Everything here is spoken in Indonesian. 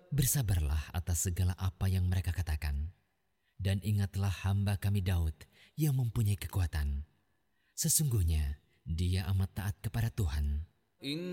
Bersabarlah atas segala apa yang mereka katakan. Dan ingatlah hamba kami Daud yang mempunyai kekuatan. Sesungguhnya dia amat taat kepada Tuhan.